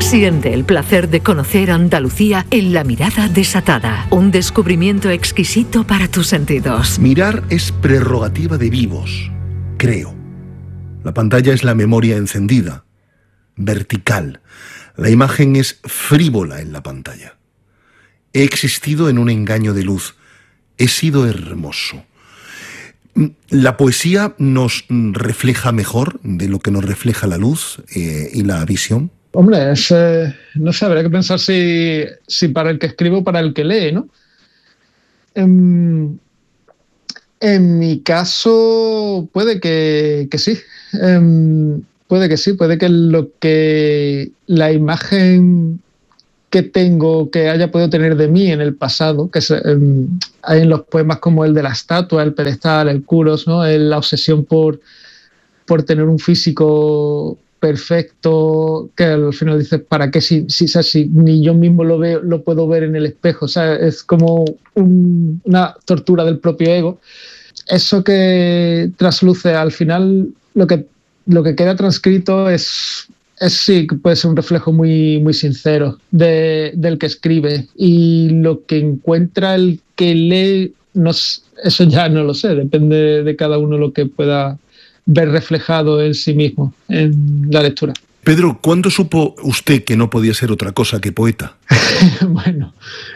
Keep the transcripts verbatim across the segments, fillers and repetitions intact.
Siente el placer de conocer Andalucía en La Mirada Desatada. Un descubrimiento exquisito para tus sentidos. Mirar es prerrogativa de vivos, creo. La pantalla es la memoria encendida, vertical. La imagen es frívola en la pantalla. He existido en un engaño de luz. He sido hermoso. ¿La poesía nos refleja mejor de lo que nos refleja la luz eh, y la visión? Hombre, es, eh, no sé, habría que pensar si, si para el que escribe o para el que lee, ¿no? En, en mi caso, puede que, que sí. En, puede que sí, puede que lo que la imagen que tengo, que haya podido tener de mí en el pasado, que es, um, hay en los poemas como el de la estatua, el pedestal, el curos, ¿no? El, la obsesión por, por tener un físico perfecto, que al final dices, ¿para qué si, si, si ni yo mismo lo veo, lo puedo ver en el espejo? O sea, es como un, una tortura del propio ego. Eso que trasluce al final, lo que, lo que queda transcrito es... Es, sí, puede ser un reflejo muy, muy sincero de, del que escribe, y lo que encuentra el que lee, no, eso ya no lo sé, depende de cada uno lo que pueda ver reflejado en sí mismo en la lectura. Pedro, ¿cuándo supo usted que no podía ser otra cosa que poeta? Bueno,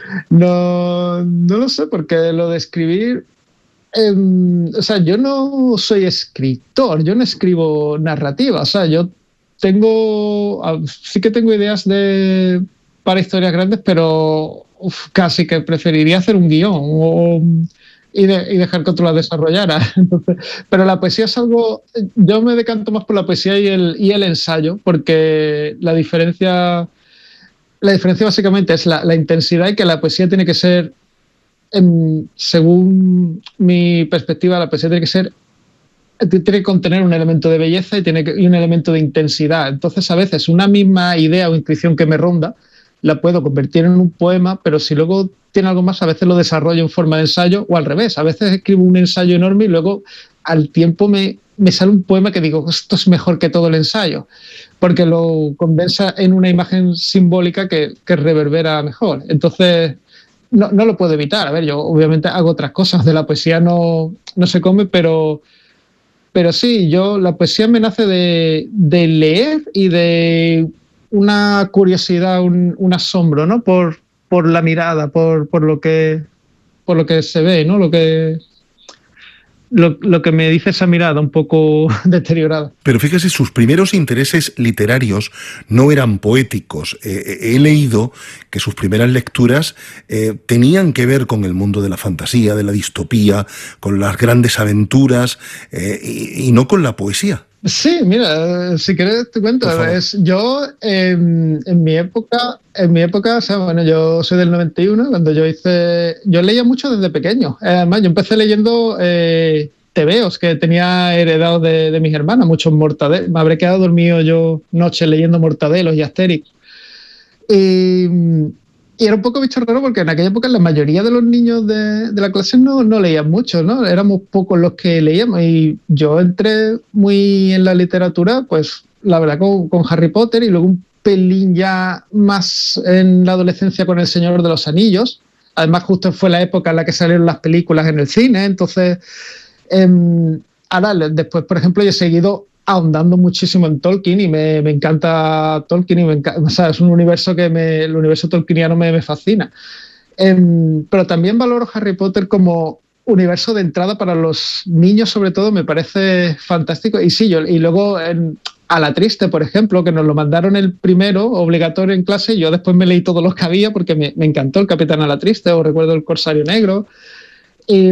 no, no lo sé, porque lo de escribir... Eh, o sea, yo no soy escritor, yo no escribo narrativa, o sea, yo Tengo, sí que tengo ideas de, para historias grandes, pero uf, casi que preferiría hacer un guión o, y, de, y dejar que otro la desarrollara. Entonces, pero la poesía es algo, yo me decanto más por la poesía y el, y el ensayo, porque la diferencia, la diferencia básicamente es la, la intensidad, y que la poesía tiene que ser, en, según mi perspectiva, la poesía tiene que ser tiene que contener un elemento de belleza y, tiene que, y un elemento de intensidad. Entonces, a veces una misma idea o intuición que me ronda la puedo convertir en un poema, pero si luego tiene algo más, a veces lo desarrollo en forma de ensayo, o al revés. A veces escribo un ensayo enorme y luego al tiempo me, me sale un poema que digo, esto es mejor que todo el ensayo, porque lo condensa en una imagen simbólica que, que reverbera mejor. Entonces, no, no lo puedo evitar. A ver, yo obviamente hago otras cosas, de la poesía no, no se come, pero... Pero sí, yo, la poesía me nace de, de leer y de una curiosidad, un, un asombro, ¿no? Por, por la mirada, por, por, lo que, por lo que se ve, ¿no? Lo que, lo, lo que me dice esa mirada un poco deteriorada. Pero fíjese, sus primeros intereses literarios no eran poéticos. Eh, he leído que sus primeras lecturas eh, tenían que ver con el mundo de la fantasía, de la distopía, con las grandes aventuras eh, y, y no con la poesía. Sí, mira, si quieres te cuento. Es, yo en, en mi época, en mi época, o sea, bueno, yo soy del noventa y uno, cuando yo hice, yo leía mucho desde pequeño. Además, yo empecé leyendo eh, tebeos que tenía heredados de, de mis hermanas, muchos mortadelos. Me habré quedado dormido yo noches leyendo Mortadelos y Asterix. Y, y era un poco bicho raro, porque en aquella época la mayoría de los niños de, de la clase no, no leían mucho, ¿no? Éramos pocos los que leíamos, y yo entré muy en la literatura, pues la verdad, con, con Harry Potter, y luego un pelín ya más en la adolescencia con El Señor de los Anillos. Además, justo fue la época en la que salieron las películas en el cine, entonces eh, ahora después, por ejemplo, yo he seguido ahondando muchísimo en Tolkien, y me, me encanta Tolkien, y me encanta, o sea, es un universo que me, el universo tolkieniano me, me fascina. Eh, pero también valoro Harry Potter como universo de entrada para los niños, sobre todo, me parece fantástico. Y sí, yo, y luego en A la Triste, por ejemplo, que nos lo mandaron el primero, obligatorio en clase, y yo después me leí todos los que había, porque me, me encantó el Capitán A la Triste, o recuerdo El Corsario Negro. Y,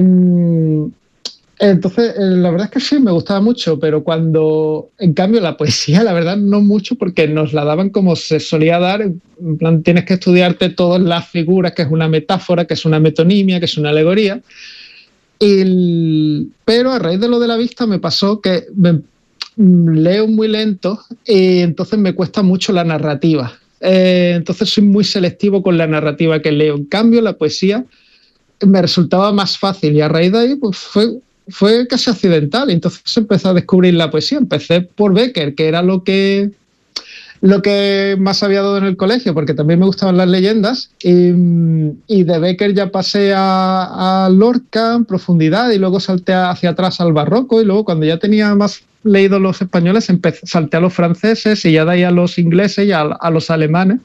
entonces, la verdad es que sí, me gustaba mucho, pero cuando, en cambio, la poesía, la verdad, no mucho, porque nos la daban como se solía dar, en plan, tienes que estudiarte todas las figuras, que es una metáfora, que es una metonimia, que es una alegoría. Y, pero a raíz de lo de la vista me pasó que me, leo muy lento, y entonces me cuesta mucho la narrativa. Eh, entonces soy muy selectivo con la narrativa que leo. En cambio, la poesía me resultaba más fácil, y a raíz de ahí pues fue... fue casi accidental. Entonces empecé a descubrir la poesía. Empecé por Becker, que era lo que lo que más había dado en el colegio, porque también me gustaban las leyendas, y, y de Bécquer ya pasé a, a Lorca en profundidad y luego salté hacia atrás al barroco, y luego cuando ya tenía más leído los españoles empecé, salté a los franceses y ya de ahí a los ingleses y a, a los alemanes.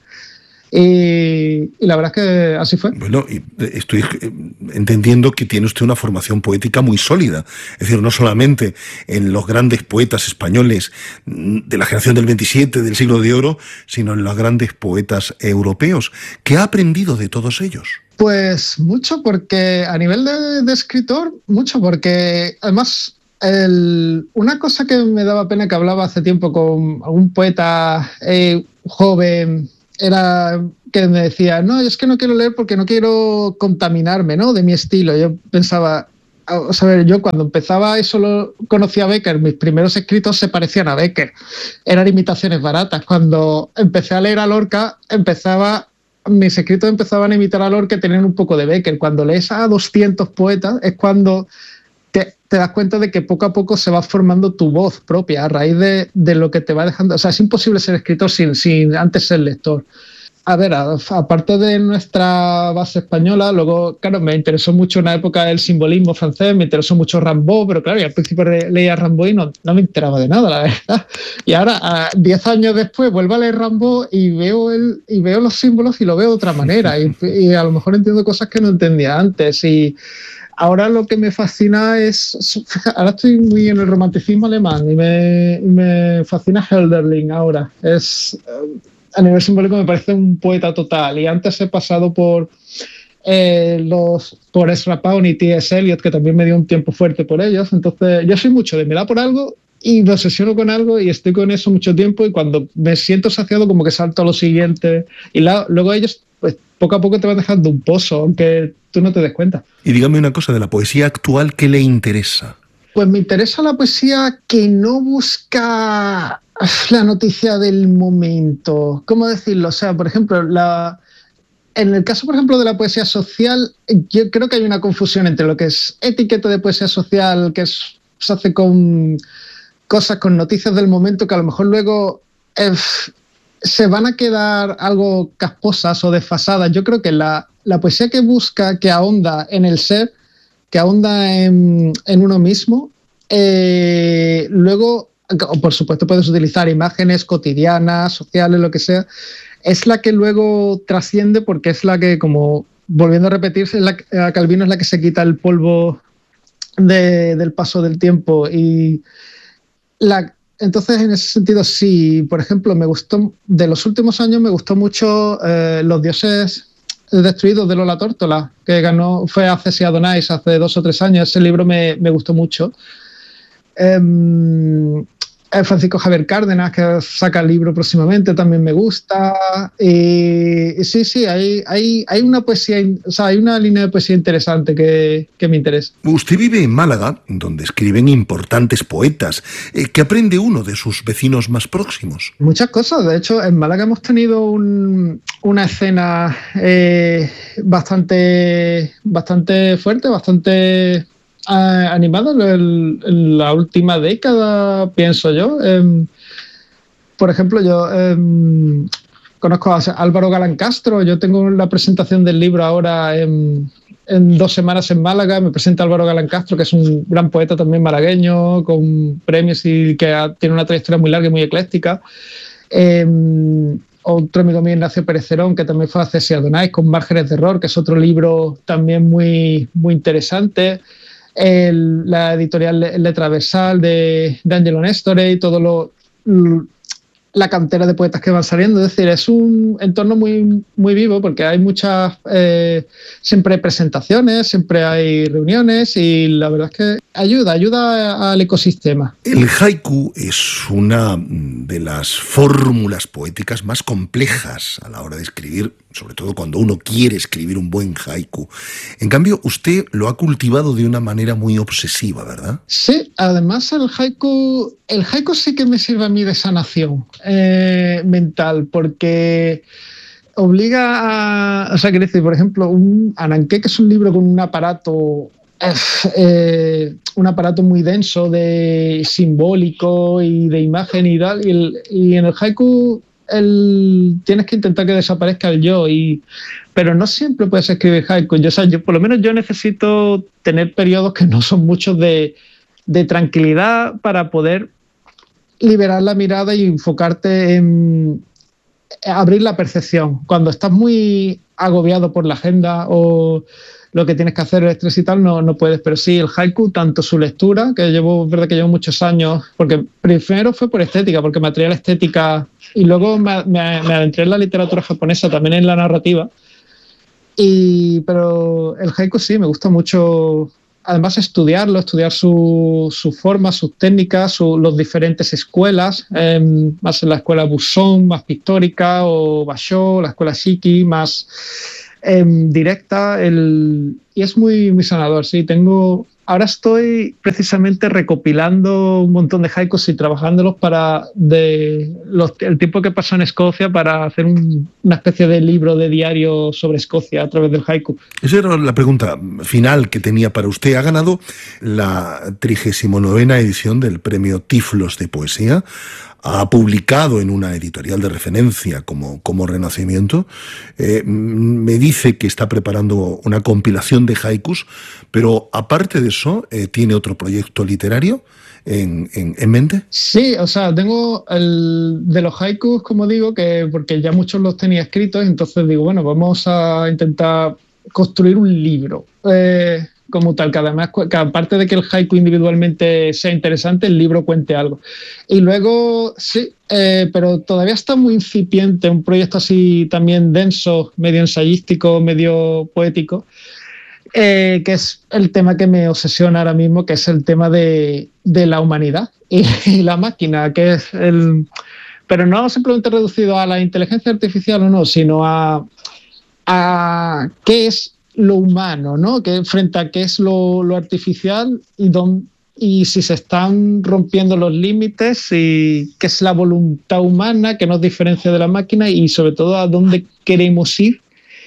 Y, y la verdad es que así fue. Bueno, estoy entendiendo que tiene usted una formación poética muy sólida. Es decir, no solamente en los grandes poetas españoles de la generación del veintisiete, del siglo de oro, sino en los grandes poetas europeos. ¿Qué ha aprendido de todos ellos? Pues mucho, porque a nivel de, de escritor, mucho, porque además el, una cosa que me daba pena que hablaba hace tiempo con algún poeta eh, joven, era que me decía, no, es que no quiero leer porque no quiero contaminarme, ¿no?, de mi estilo. Yo pensaba, a saber, yo cuando empezaba y solo conocía a Bécquer, mis primeros escritos se parecían a Bécquer, eran imitaciones baratas. Cuando empecé a leer a Lorca, empezaba, mis escritos empezaban a imitar a Lorca y tenían un poco de Bécquer. Cuando lees a doscientos poetas es cuando te, te das cuenta de que poco a poco se va formando tu voz propia a raíz de, de lo que te va dejando. O sea, es imposible ser escritor sin, sin antes ser lector. A ver, a, aparte de nuestra base española, luego, claro, me interesó mucho una época el simbolismo francés, me interesó mucho Rimbaud, pero claro, yo al principio leía Rimbaud y no, no me enteraba de nada, la verdad. Y ahora, a diez años después, vuelvo a leer Rimbaud y veo, el, y veo los símbolos y lo veo de otra manera. Y, y a lo mejor entiendo cosas que no entendía antes. Y ahora lo que me fascina es... Ahora estoy muy en el romanticismo alemán y me, me fascina Hölderlin ahora. Es... A nivel simbólico me parece un poeta total. Y antes he pasado por eh, los por Ezra Pound y T S Eliot, que también me dio un tiempo fuerte por ellos. Entonces yo soy mucho de me da por algo y me obsesiono con algo y estoy con eso mucho tiempo, y cuando me siento saciado como que salto a lo siguiente. Y la, luego ellos, pues poco a poco te van dejando un pozo, aunque tú no te des cuenta. Y dígame una cosa, de la poesía actual, ¿qué le interesa? Pues me interesa la poesía que no busca la noticia del momento. ¿Cómo decirlo? O sea, por ejemplo, la, en el caso, por ejemplo, de la poesía social, yo creo que hay una confusión entre lo que es etiqueta de poesía social, que es, se hace con cosas, con noticias del momento, que a lo mejor luego eh, se van a quedar algo casposas o desfasadas. Yo creo que la, la poesía que busca, que ahonda en el ser, que ahonda en, en uno mismo, eh, luego, por supuesto, puedes utilizar imágenes cotidianas, sociales, lo que sea, es la que luego trasciende, porque es la que, como volviendo a repetirse, la, a Calvino es la que se quita el polvo de, del paso del tiempo. Y la, entonces, en ese sentido, sí, por ejemplo, me gustó, de los últimos años me gustó mucho eh, Los dioses destruidos de Lola Tórtola, que ganó, fue a Cesi Adonais hace dos o tres años. Ese libro me, me gustó mucho. Eh, Francisco Javier Cárdenas, que saca el libro próximamente, también me gusta. Y, y sí, sí, hay, hay, hay una poesía, o sea, hay una línea de poesía interesante que, que me interesa. Usted vive en Málaga, donde escriben importantes poetas. ¿Qué aprende uno de sus vecinos más próximos? Muchas cosas. De hecho, en Málaga hemos tenido un, una escena eh, bastante, bastante fuerte, bastante animado en, en la última década, pienso yo. Eh, por ejemplo, yo eh, conozco a Álvaro Galán Castro. Yo tengo la presentación del libro ahora en, en dos semanas en Málaga. Me presenta Álvaro Galán Castro, que es un gran poeta también malagueño, con premios y que ha, tiene una trayectoria muy larga y muy ecléctica. Eh, otro amigo mío, Ignacio Pérez Cerón, que también fue a Cesi Adonais con Márgenes de Error, que es otro libro también muy, muy interesante. El, la editorial Letra Versal de, de Angelo Nestore y todo lo, la cantera de poetas que van saliendo. Es decir, es un entorno muy, muy vivo, porque hay muchas, eh, siempre hay presentaciones, siempre hay reuniones, y la verdad es que ayuda, ayuda al ecosistema. El haiku es una de las fórmulas poéticas más complejas a la hora de escribir, sobre todo cuando uno quiere escribir un buen haiku. En cambio, usted lo ha cultivado de una manera muy obsesiva, ¿verdad? Sí, además el haiku, el haiku sí que me sirve a mí de sanación eh, mental, porque obliga a... O sea, quiere decir, por ejemplo, un Ananké, que es un libro con un aparato... Eh, un aparato muy denso de simbólico y de imagen y tal, y, el, y en el haiku el, tienes que intentar que desaparezca el yo, y, pero no siempre puedes escribir haiku. Yo, o sea, yo, por lo menos yo necesito tener periodos que no son muchos de, de tranquilidad para poder liberar la mirada y enfocarte en abrir la percepción. Cuando estás muy agobiado por la agenda o lo que tienes que hacer, el estrés y tal, no, no puedes. Pero sí, el haiku, tanto su lectura, que llevo, es verdad que llevo muchos años, porque primero fue por estética, porque me atraía la estética, y luego me, me, me adentré en la literatura japonesa, también en la narrativa. Y, pero el haiku sí, me gusta mucho, además estudiarlo, estudiar su, su forma, sus técnicas, su, los diferentes escuelas, eh, más en la escuela Buson, más pictórica, o Basho, la escuela Shiki, más eh, directa, el, y es muy, muy sanador, sí. Tengo, ahora estoy precisamente recopilando un montón de haikus y trabajándolos para de los, el tiempo que pasó en Escocia, para hacer un, una especie de libro de diario sobre Escocia a través del haiku. Esa era la pregunta final que tenía para usted. Ha ganado la trigésima novena edición del premio Tiflos de poesía. Ha publicado en una editorial de referencia como, como Renacimiento. Eh, me dice que está preparando una compilación de haikus, pero aparte de eso, eh, ¿tiene otro proyecto literario en, en, en mente? Sí, o sea, tengo el de los haikus, como digo, que porque ya muchos los tenía escritos, entonces digo, bueno, vamos a intentar construir un libro. Eh, como tal, que además, que aparte de que el haiku individualmente sea interesante, el libro cuente algo. Y luego, sí, eh, pero todavía está muy incipiente, un proyecto así también denso, medio ensayístico, medio poético, eh, que es el tema que me obsesiona ahora mismo, que es el tema de, de la humanidad y, y la máquina, que es el... Pero no simplemente reducido a la inteligencia artificial o no, sino a, a qué es lo humano, ¿no? Que frente a qué es lo, lo artificial y, don, y si se están rompiendo los límites y qué es la voluntad humana que nos diferencia de la máquina, y sobre todo a dónde queremos ir.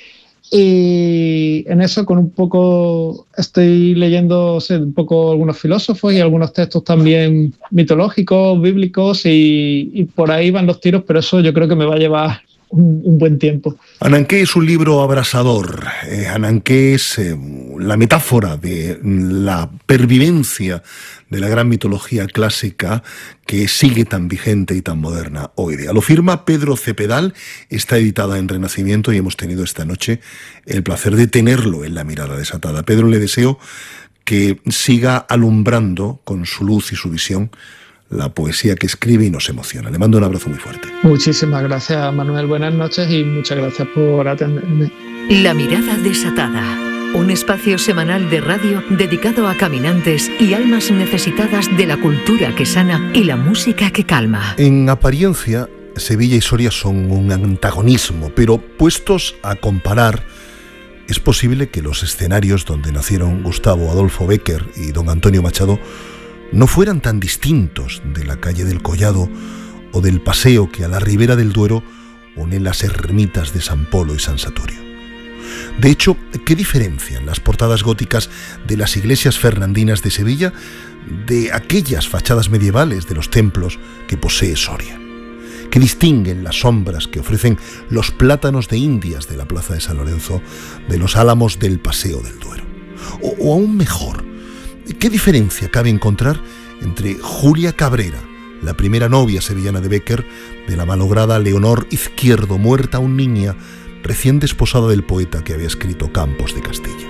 Y en eso, con un poco, estoy leyendo, o sea, un poco algunos filósofos y algunos textos también mitológicos, bíblicos, y, y por ahí van los tiros, pero eso yo creo que me va a llevar Un, un buen tiempo. Ananké es un libro abrasador. Eh, Ananké es eh, la metáfora de la pervivencia de la gran mitología clásica que sigue tan vigente y tan moderna hoy día. Lo firma Pedro Cepedal, está editada en Renacimiento y hemos tenido esta noche el placer de tenerlo en La Mirada Desatada. Pedro, le deseo que siga alumbrando con su luz y su visión la poesía que escribe y nos emociona. Le mando un abrazo muy fuerte. Muchísimas gracias, Manuel. Buenas noches y muchas gracias por atenderme. La Mirada Desatada, un espacio semanal de radio dedicado a caminantes y almas necesitadas de la cultura que sana y la música que calma. En apariencia, Sevilla y Soria son un antagonismo, pero puestos a comparar, es posible que los escenarios donde nacieron Gustavo Adolfo Bécquer y don Antonio Machado no fueran tan distintos de la calle del Collado o del paseo que a la ribera del Duero une las ermitas de San Polo y San Saturio. De hecho, ¿qué diferencian las portadas góticas de las iglesias fernandinas de Sevilla de aquellas fachadas medievales de los templos que posee Soria? ¿Qué distinguen las sombras que ofrecen los plátanos de Indias de la plaza de San Lorenzo de los álamos del paseo del Duero? O, o aún mejor, ¿qué diferencia cabe encontrar entre Julia Cabrera, la primera novia sevillana de Bécquer, de la malograda Leonor Izquierdo, muerta aún niña, recién desposada del poeta que había escrito Campos de Castilla?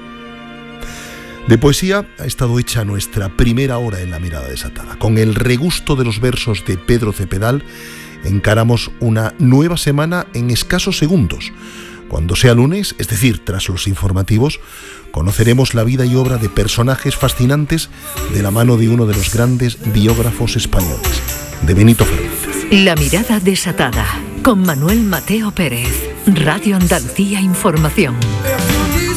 De poesía ha estado hecha nuestra primera hora en La Mirada Desatada. Con el regusto de los versos de Pedro Cepedal encaramos una nueva semana en escasos segundos. Cuando sea lunes, es decir, tras los informativos, conoceremos la vida y obra de personajes fascinantes de la mano de uno de los grandes biógrafos españoles, de Benito Fernández. La Mirada Desatada, con Manuel Mateo Pérez, Radio Andalucía Información.